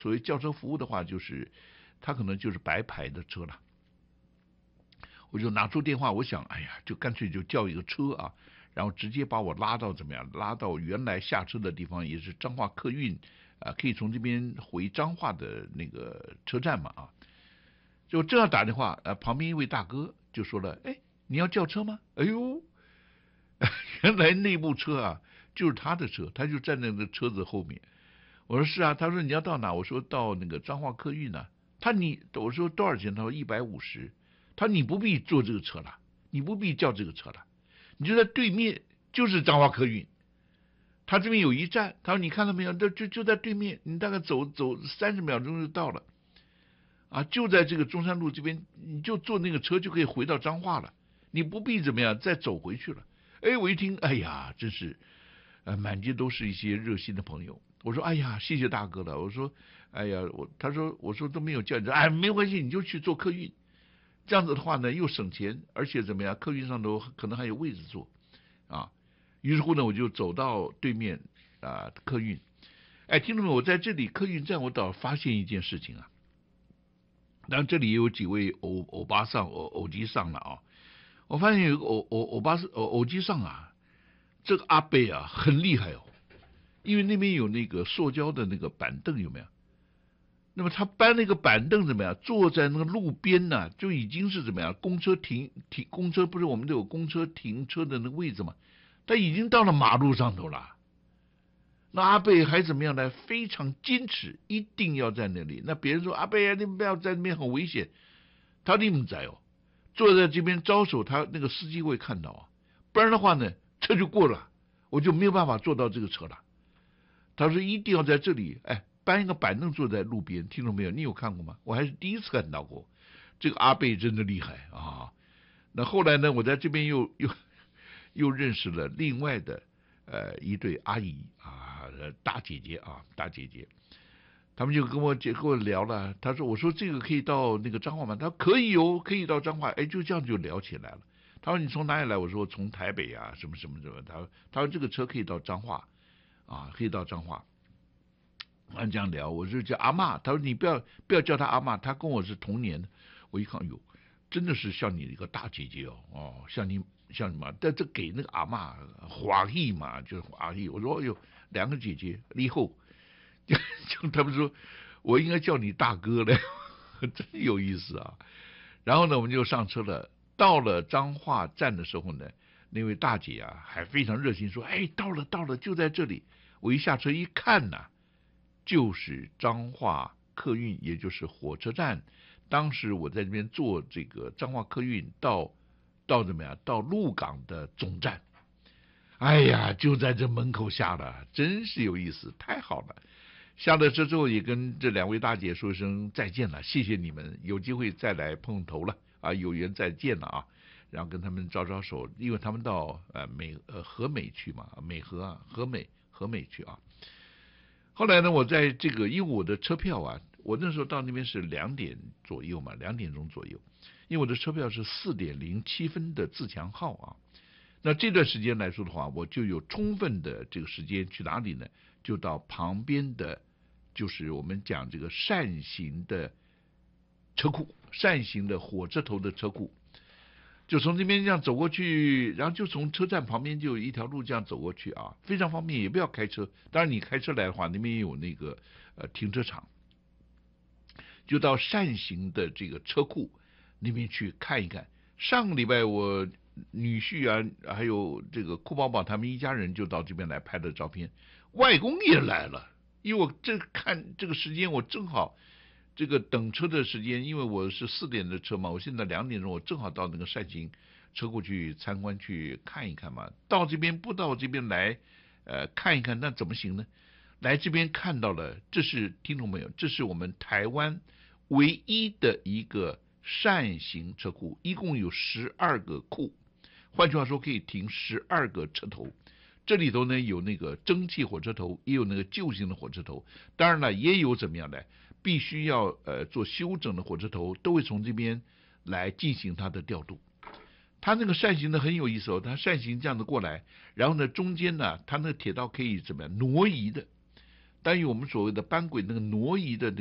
所谓轿车服务的话，就是他可能就是白牌的车了。我就拿出电话，我想，哎呀，就干脆就叫一个车啊，然后直接把我拉到怎么样？拉到原来下车的地方，也是彰化客运啊，可以从这边回彰化的那个车站嘛啊。就正要打电话，旁边一位大哥就说了，哎，你要叫车吗？哎呦，原来那部车啊就是他的车，他就站在那车子后面。我说是啊，他说你要到哪？我说到那个彰化客运呢。我说多少钱？他说150。他说你不必坐这个车了，你不必叫这个车了，你就在对面，就是彰化客运。他这边有一站，他说你看到没有？就在对面，你大概走30秒钟就到了。啊，就在这个中山路这边，你就坐那个车就可以回到彰化了，你不必怎么样再走回去了。哎，我一听，哎呀，真是，满街都是一些热心的朋友。我说，哎呀，谢谢大哥了。我说，哎呀，我说都没有叫你，哎，没关系，你就去坐客运。这样子的话呢，又省钱，而且怎么样，客运上头可能还有位置坐，啊。于是乎呢，我就走到对面啊，客运。哎，听众们，我在这里客运站，我倒发现一件事情啊。当然这里也有几位欧巴桑、欧基上了啊。我发现有个欧基上啊，这个阿贝啊很厉害哦，因为那边有那个塑胶的那个板凳有没有？那么他搬那个板凳怎么样？坐在那个路边呢，就已经是怎么样？公车不是我们都有公车停车的那个位置嘛？他已经到了马路上头了。那阿贝还怎么样呢？非常坚持，一定要在那里。那别人说阿贝啊，你不要在那边很危险。他你不在哦，坐在这边招手，他那个司机会看到啊，不然的话呢，车就过了，我就没有办法坐到这个车了。他说一定要在这里，哎，搬一个板凳坐在路边，听懂没有？你有看过吗？我还是第一次看到过。这个阿贝真的厉害啊！那后来呢，我在这边又认识了另外的一对阿姨啊，大姐姐啊，大姐姐。他们就跟我聊了，我说这个可以到那个彰化吗？他说可以哦，可以到彰化。哎，就这样就聊起来了。他说你从哪里来？我说从台北啊，什么什么什么。他说这个车可以到彰化啊，可以到彰化。按这样聊，我就叫阿嬷。他说你不要叫他阿嬷，他跟我是同年的。我一看，哟，真的是像你一个大姐姐哦，像你嘛，但这给那个阿嬷华裔嘛，就是华裔。我说哎呦，两个姐姐离后。就他们说，我应该叫你大哥嘞，真有意思啊。然后呢，我们就上车了。到了彰化站的时候呢，那位大姐啊还非常热心说：“哎，到了，就在这里。”我一下车一看呐，就是彰化客运，也就是火车站。当时我在这边坐这个彰化客运到怎么样？到鹿港的总站。哎呀，就在这门口下了，真是有意思，太好了。下了车之后也跟这两位大姐说一声再见了，谢谢你们，有机会再来碰头了啊，有缘再见了啊。然后跟他们招招手，因为他们到和美去嘛，美和啊和美去啊。后来呢，我在这个因为我的车票啊，我那时候到那边是2点左右嘛，2点钟左右，因为我的车票是4:07的自强号啊。那这段时间来说的话，我就有充分的这个时间去哪里呢？就到旁边的，就是我们讲这个扇形的车库，扇形的火车头的车库，就从这边这样走过去，然后就从车站旁边就有一条路这样走过去啊，非常方便，也不要开车。当然你开车来的话，那边也有那个停车场，就到扇形的这个车库那边去看一看。上个礼拜我女婿啊，还有这个酷宝宝他们一家人就到这边来拍的照片，外公也来了。因为我看这个时间，我正好这个等车的时间，因为我是4点的车嘛，我现在2点钟，我正好到那个扇形车库去参观去看一看嘛。到这边不到这边来看一看，那怎么行呢？来这边看到了，这是听懂没有？这是我们台湾唯一的一个扇形车库，一共有12个库，换句话说可以停12个车头。这里头呢有那个蒸汽火车头，也有那个旧型的火车头，当然了也有怎么样的必须要做修整的火车头，都会从这边来进行它的调度。它那个扇形的很有意思哦，它扇形这样子过来，然后呢中间呢它那个铁道可以怎么样挪移的， 但有我们所谓的班轨那个挪移的